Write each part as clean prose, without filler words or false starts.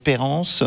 espérance,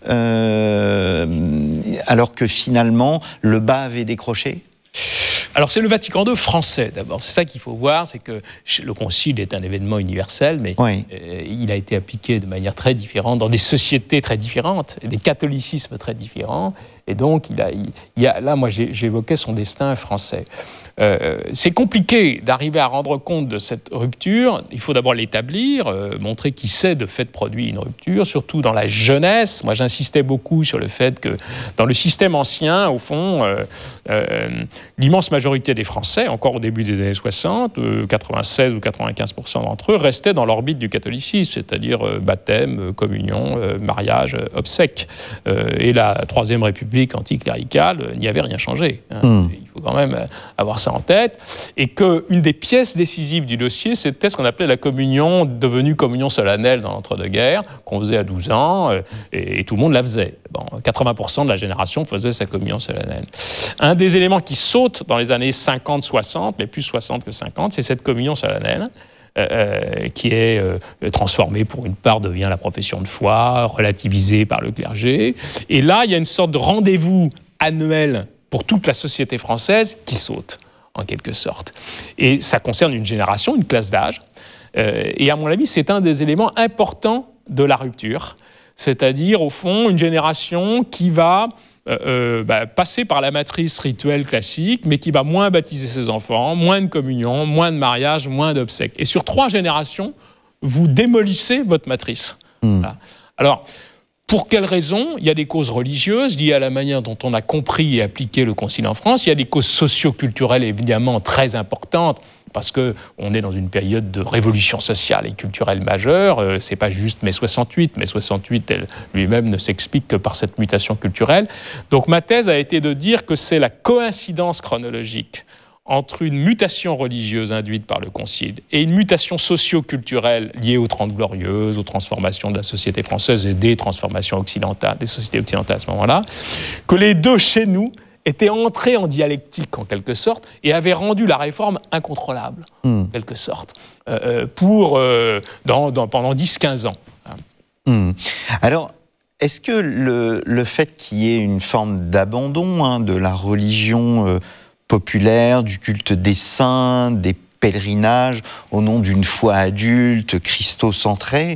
alors que finalement le bas avait décroché? Alors c'est le Vatican II français d'abord, c'est ça qu'il faut voir, c'est que le concile est un événement universel, mais oui. Il a été appliqué de manière très différente, dans des sociétés très différentes, des catholicismes très différents, et donc là moi j'évoquais son destin français. C'est compliqué d'arriver à rendre compte de cette rupture. Il faut d'abord l'établir, montrer qui s'est de fait produit une rupture, surtout dans la jeunesse. Moi, j'insistais beaucoup sur le fait que dans le système ancien, au fond, l'immense majorité des Français, encore au début des années 60, 96 ou 95% d'entre eux, restaient dans l'orbite du catholicisme, c'est-à-dire baptême, communion, mariage, obsèques. Et la Troisième République anticléricale n'y avait rien changé. Il faut quand même avoir ça en tête, et qu'une des pièces décisives du dossier, c'était ce qu'on appelait la communion, devenue communion solennelle dans l'entre-deux-guerres, qu'on faisait à 12 ans, et tout le monde la faisait. Bon, 80% de la génération faisait sa communion solennelle. Un des éléments qui saute dans les années 50-60, mais plus 60 que 50, c'est cette communion solennelle, qui est transformée, pour une part, devient la profession de foi, relativisée par le clergé. Et là, il y a une sorte de rendez-vous annuel pour toute la société française qui saute, en quelque sorte. Et ça concerne une génération, une classe d'âge. Et à mon avis, c'est un des éléments importants de la rupture. C'est-à-dire, au fond, une génération qui va passer par la matrice rituelle classique, mais qui va moins baptiser ses enfants, moins de communion, moins de mariage, moins d'obsèques. Et sur 3 générations, vous démolissez votre matrice. Voilà. Alors, pour quelles raisons? Il y a des causes religieuses liées à la manière dont on a compris et appliqué le Concile en France. Il y a des causes socio-culturelles évidemment très importantes, parce qu'on est dans une période de révolution sociale et culturelle majeure. C'est pas juste mai 68. Mai 68 lui-même ne s'explique que par cette mutation culturelle. Donc ma thèse a été de dire que c'est la coïncidence chronologique entre une mutation religieuse induite par le Concile et une mutation socio-culturelle liée aux Trente Glorieuses, aux transformations de la société française et des transformations occidentales, des sociétés occidentales à ce moment-là, que les deux, chez nous, étaient entrés en dialectique, en quelque sorte, et avaient rendu la réforme incontrôlable, en quelque sorte, pendant 10-15 ans. Alors, est-ce que le fait qu'il y ait une forme d'abandon de la religion populaire, du culte des saints, des pèlerinages au nom d'une foi adulte, christocentrée,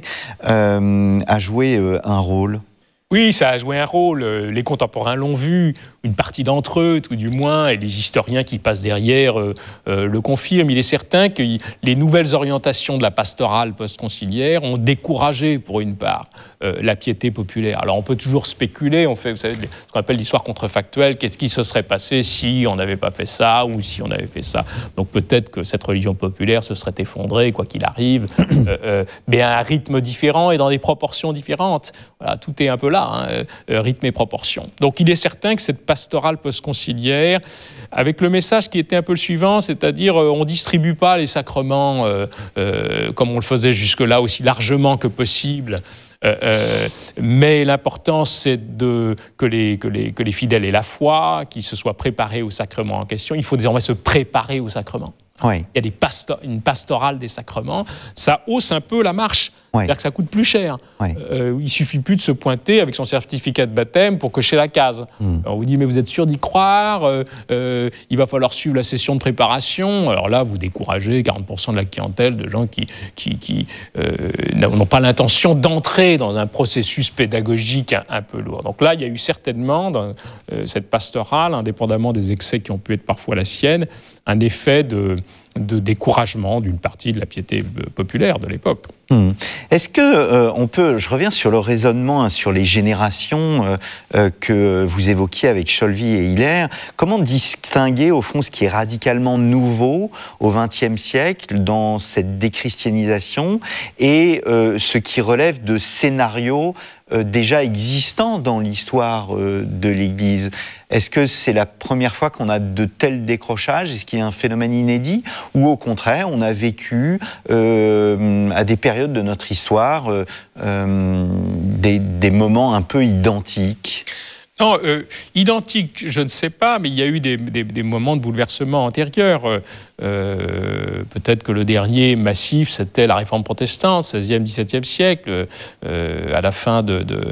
a joué un rôle? Oui, ça a joué un rôle. Les contemporains l'ont vu, une partie d'entre eux, tout du moins, et les historiens qui passent derrière le confirment. Il est certain que les nouvelles orientations de la pastorale post-conciliaire ont découragé, pour une part, la piété populaire. Alors on peut toujours spéculer, on fait, vous savez, ce qu'on appelle l'histoire contrefactuelle, qu'est-ce qui se serait passé si on n'avait pas fait ça ou si on avait fait ça. Donc peut-être que cette religion populaire se serait effondrée, quoi qu'il arrive, mais à un rythme différent et dans des proportions différentes. Voilà, tout est un peu là. Rythme et proportion. Donc il est certain que cette pastorale post-conciliaire, avec le message qui était un peu le suivant, c'est-à-dire on ne distribue pas les sacrements comme on le faisait jusque-là, aussi largement que possible, mais l'important c'est que les fidèles aient la foi, qu'ils se soient préparés au sacrement en question. Il faut désormais se préparer au sacrement. Oui. Il y a une pastorale des sacrements, ça hausse un peu la marche. Oui. C'est-à-dire que ça coûte plus cher. Oui. Il ne suffit plus de se pointer avec son certificat de baptême pour cocher la case. Alors on vous dit, mais vous êtes sûr d'y croire, il va falloir suivre la session de préparation. Alors là, vous découragez 40% de la clientèle de gens qui n'ont pas l'intention d'entrer dans un processus pédagogique un peu lourd. Donc là, il y a eu certainement, dans cette pastorale, indépendamment des excès qui ont pu être parfois la sienne, un effet de découragement d'une partie de la piété populaire de l'époque. Est-ce que on peut, je reviens sur le raisonnement sur les générations que vous évoquiez avec Cholvy et Hilaire, comment distinguer au fond ce qui est radicalement nouveau au XXe siècle dans cette déchristianisation et ce qui relève de scénarios déjà existants dans l'histoire de l'Église? Est-ce que c'est la première fois qu'on a de tels décrochages? Est-ce qu'il y a un phénomène inédit? Ou au contraire, on a vécu à des périodes de notre histoire des moments un peu identiques? Non, identique, je ne sais pas, mais il y a eu des moments de bouleversement antérieurs. Peut-être que le dernier massif, c'était la réforme protestante, 16e, 17e siècle, à la fin de